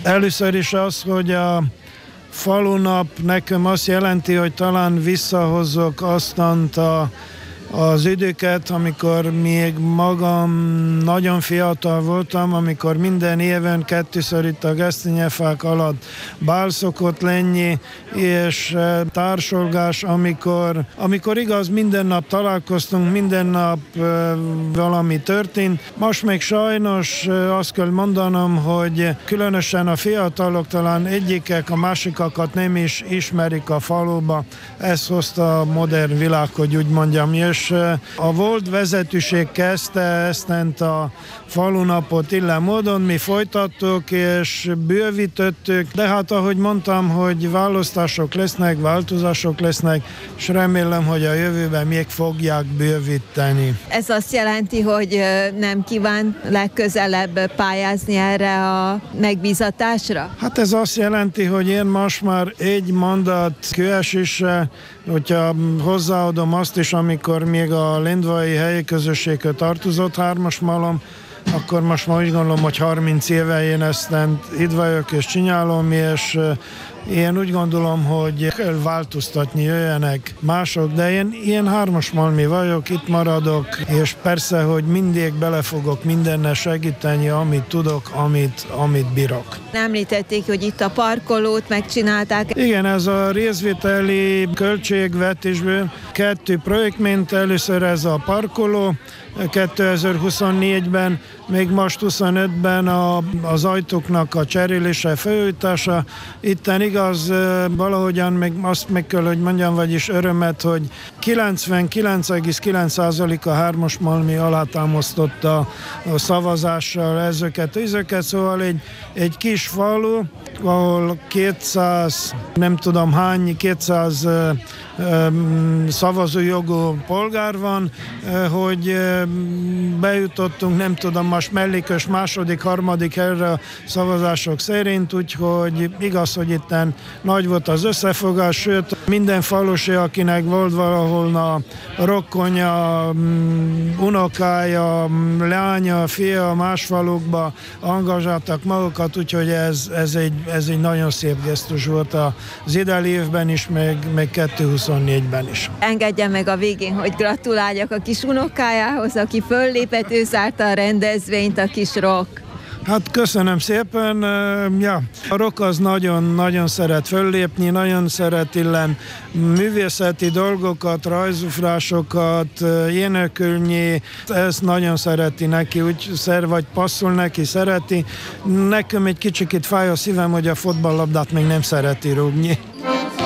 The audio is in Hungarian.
Először is az, hogy a falunap nekem azt jelenti, hogy talán visszahozok aztant az időket, amikor még magam nagyon fiatal voltam, amikor minden éven kettőször itt a gesztenyefák alatt bál szokott lenni, és társalgás, amikor igaz, minden nap találkoztunk, minden nap valami történt. Most még sajnos azt kell mondanom, hogy különösen a fiatalok talán egyikek a másikakat nem is ismerik a faluba. Ez hozta a modern világ, hogy úgy mondjam, és a volt vezetőség kezdte ezt a falunapot ilyen módon, mi folytattuk és bővítettük, de hát ahogy mondtam, hogy választások lesznek, változások lesznek, és remélem, hogy a jövőben még fogják bővíteni. Ez azt jelenti, hogy nem kíván legközelebb pályázni erre a megbízatásra? Hát ez azt jelenti, hogy én most már egy mondat kőesésre, hogyha hozzáadom azt is, amikor még a lendvai helyi közösséghez tartozott 3-as malom, akkor most már úgy gondolom, hogy 30 éve én ezt itt vagyok és csinálom, és én úgy gondolom, hogy kell változtatni, jöjjenek mások, de én ilyen 3-as malmi vagyok, itt maradok, és persze, hogy mindig bele fogok mindenne segíteni, amit tudok, amit bírok. Említették, hogy itt a parkolót megcsinálták. Igen, ez a részvételi költségvetésből 2 projekt ment, először ez a parkoló, 2024-ben, még most 25-ben az ajtóknak a cserélése, felújítása. Itten igaz, valahogyan meg azt kell, hogy mondjam, vagyis örömet, hogy 99,9% a 3-as malmi alátámasztotta a szavazással ezeket, szóval egy kis falu, ahol 200, nem tudom hány, 200 szavazójogú polgár van, hogy bejutottunk, nem tudom, most mellékös második, harmadik helyre a szavazások szerint, úgyhogy igaz, hogy itten nagy volt az összefogás, sőt, minden falusi, akinek volt valahol a rokkonja, unokája, lánya, fia más falukba engagáltak magukat, úgyhogy ez egy nagyon szép gesztus volt az idei évben is, meg 2024-ben is. Engedje meg a végén, hogy gratuláljak a kis unokájához, aki föllépett, ő zárta a rendezvényt, a kis Rock. Hát köszönöm szépen. Ja, a Rock az nagyon szeret föllépni, nagyon szeret illen művészeti dolgokat, rajzufrásokat, énekelni, ezt nagyon szereti neki, vagy passzol neki, szereti. Nekem egy kicsikét fáj a szívem, hogy a fotballlabdát még nem szereti rúgni.